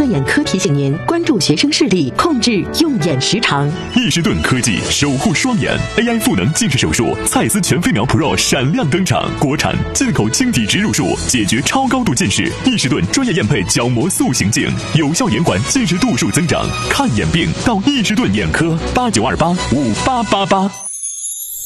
顿眼科提醒您关注学生视力，控制用眼时长。 易士顿科技守护双眼 AI 赋能近视手术，蔡司全飞秒 Pro 闪亮登场，国产进口晶体植入术，解决超高度近视。易士顿专业验配角膜塑形镜，有效延缓近视度数增长。看眼病到易士顿眼科，89285888。